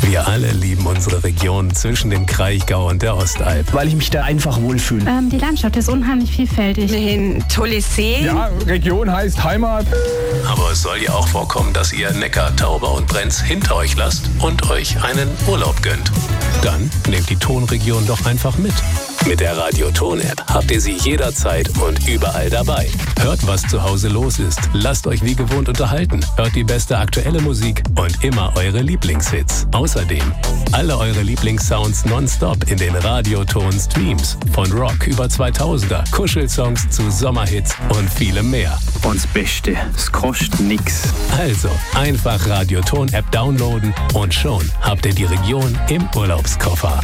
Wir alle lieben unsere Region zwischen dem Kraichgau und der Ostalb. Weil ich mich da einfach wohlfühle. Die Landschaft ist unheimlich vielfältig. Ein tolles See. Ja, Region heißt Heimat. Aber es soll ja auch vorkommen, dass ihr Neckar, Tauber und Brenz hinter euch lasst und euch einen Urlaub gönnt. Dann nehmt die Tonregion doch einfach mit. Mit der Radio Ton App habt ihr sie jederzeit und überall dabei. Hört, was zu Hause los ist. Lasst euch wie gewohnt unterhalten. Hört die beste aktuelle Musik und immer eure Lieblingshits. Außerdem alle eure Lieblingssounds nonstop in den Radio Ton Streams. Von Rock über 2000er, Kuschelsongs zu Sommerhits und vielem mehr. Und das Beste, es kostet nix. Also einfach Radio Ton App downloaden und schon habt ihr die Region im Urlaubskoffer.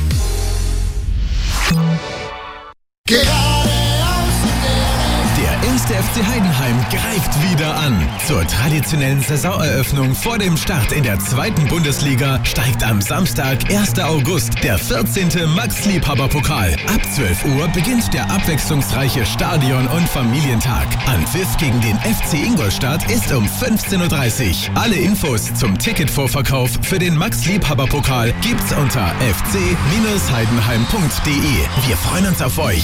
Der 1. FC Heidenheim greift wieder an. Zur traditionellen Saisoneröffnung vor dem Start in der 2. Bundesliga steigt am Samstag, 1. August, der 14. Max-Liebhaber-Pokal. Ab 12 Uhr beginnt der abwechslungsreiche Stadion- und Familientag. Anpfiff gegen den FC Ingolstadt ist um 15.30 Uhr. Alle Infos zum Ticketvorverkauf für den Max-Liebhaber-Pokal gibt's unter fc-heidenheim.de. Wir freuen uns auf euch.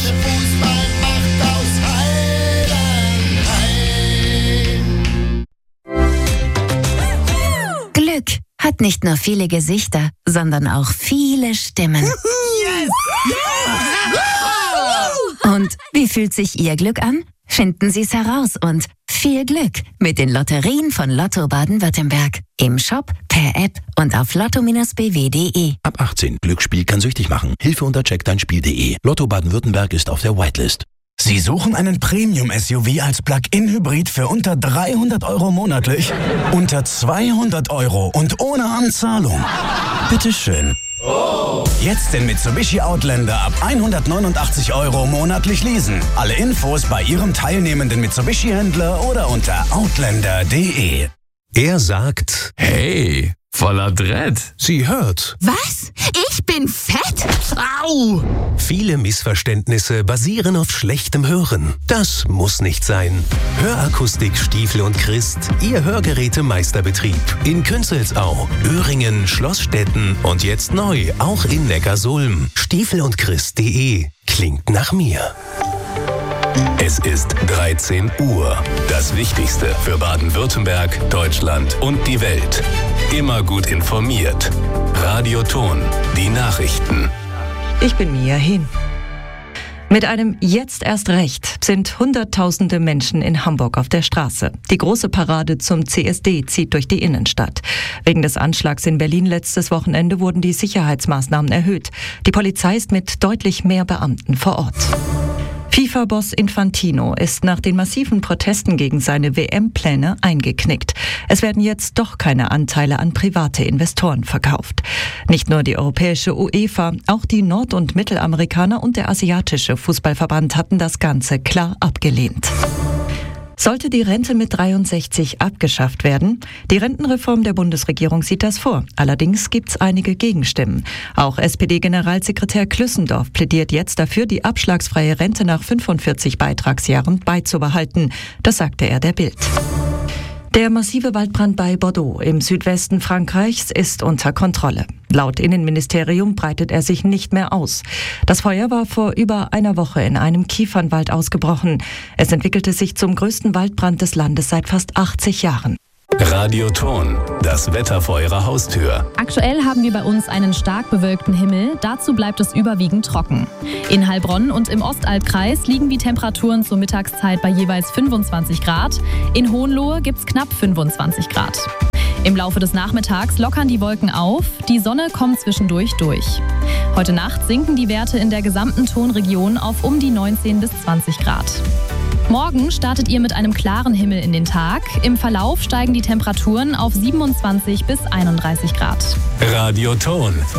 Glück hat nicht nur viele Gesichter, sondern auch viele Stimmen. Yes! Und wie fühlt sich Ihr Glück an? Finden Sie es heraus und viel Glück mit den Lotterien von Lotto Baden-Württemberg. Im Shop, per App und auf lotto-bw.de. Ab 18. Glücksspiel kann süchtig machen. Hilfe unter checkdeinspiel.de. Lotto Baden-Württemberg ist auf der Whitelist. Sie suchen einen Premium-SUV als Plug-in-Hybrid für unter 300 € monatlich? Unter 200 € und ohne Anzahlung? Bitteschön. Jetzt den Mitsubishi Outlander ab 189 € monatlich leasen. Alle Infos bei Ihrem teilnehmenden Mitsubishi-Händler oder unter outlander.de. Er sagt, hey, voller Dread. Sie hört. Was? Ich bin fett? Au! Viele Missverständnisse basieren auf schlechtem Hören. Das muss nicht sein. Hörakustik Stiefel und Christ, Ihr Hörgerätemeisterbetrieb. In Künzelsau, Öhringen, Schlossstetten und jetzt neu, auch in Neckarsulm. Stiefel-und-Christ.de. Klingt nach mir. Es ist 13 Uhr. Das Wichtigste für Baden-Württemberg, Deutschland und die Welt. Immer gut informiert. Radio Ton, die Nachrichten. Ich bin Mia Hin. Mit einem Jetzt erst recht sind Hunderttausende Menschen in Hamburg auf der Straße. Die große Parade zum CSD zieht durch die Innenstadt. Wegen des Anschlags in Berlin letztes Wochenende wurden die Sicherheitsmaßnahmen erhöht. Die Polizei ist mit deutlich mehr Beamten vor Ort. FIFA-Boss Infantino ist nach den massiven Protesten gegen seine WM-Pläne eingeknickt. Es werden jetzt doch keine Anteile an private Investoren verkauft. Nicht nur die europäische UEFA, auch die Nord- und Mittelamerikaner und der asiatische Fußballverband hatten das Ganze klar abgelehnt. Sollte die Rente mit 63 abgeschafft werden? Die Rentenreform der Bundesregierung sieht das vor. Allerdings gibt's einige Gegenstimmen. Auch SPD-Generalsekretär Klüssendorf plädiert jetzt dafür, die abschlagsfreie Rente nach 45 Beitragsjahren beizubehalten. Das sagte er der Bild. Der massive Waldbrand bei Bordeaux im Südwesten Frankreichs ist unter Kontrolle. Laut Innenministerium breitet er sich nicht mehr aus. Das Feuer war vor über einer Woche in einem Kiefernwald ausgebrochen. Es entwickelte sich zum größten Waldbrand des Landes seit fast 80 Jahren. Radio Ton, das Wetter vor Ihrer Haustür. Aktuell haben wir bei uns einen stark bewölkten Himmel. Dazu bleibt es überwiegend trocken. In Heilbronn und im Ostalbkreis liegen die Temperaturen zur Mittagszeit bei jeweils 25 Grad. In Hohenlohe gibt es knapp 25 Grad. Im Laufe des Nachmittags lockern die Wolken auf. Die Sonne kommt zwischendurch durch. Heute Nacht sinken die Werte in der gesamten Tonregion auf um die 19 bis 20 Grad. Morgen startet ihr mit einem klaren Himmel in den Tag. Im Verlauf steigen die Temperaturen auf 27 bis 31 Grad. Radio Ton,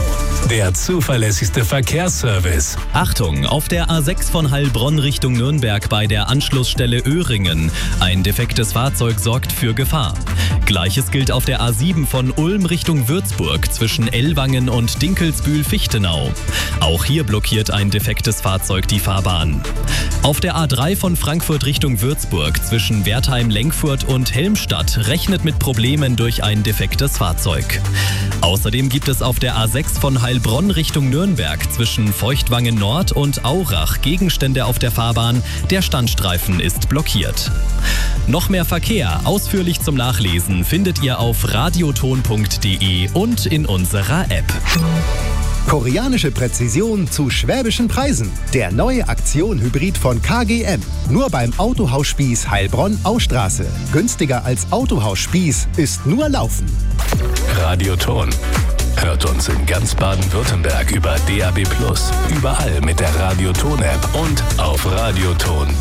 der zuverlässigste Verkehrsservice. Achtung, auf der A6 von Heilbronn Richtung Nürnberg bei der Anschlussstelle Öhringen. Ein defektes Fahrzeug sorgt für Gefahr. Gleiches gilt auf der A7 von Ulm Richtung Würzburg zwischen Ellwangen und Dinkelsbühl-Fichtenau. Auch hier blockiert ein defektes Fahrzeug die Fahrbahn. Auf der A3 von Frankfurt Richtung Würzburg zwischen Wertheim-Lenkfurt und Helmstadt rechnet mit Problemen durch ein defektes Fahrzeug. Außerdem gibt es auf der A6 von Heilbronn Richtung Nürnberg zwischen Feuchtwangen Nord und Aurach Gegenstände auf der Fahrbahn. Der Standstreifen ist blockiert. Noch mehr Verkehr, ausführlich zum Nachlesen, findet ihr auf radioton.de und in unserer App. Koreanische Präzision zu schwäbischen Preisen. Der neue Aktion-Hybrid von KGM. Nur beim Autohaus Spieß Heilbronn-Austraße. Günstiger als Autohaus Spieß ist nur Laufen. Radioton. Hört uns in ganz Baden-Württemberg über DAB+, überall mit der Radioton-App und auf radioton.de.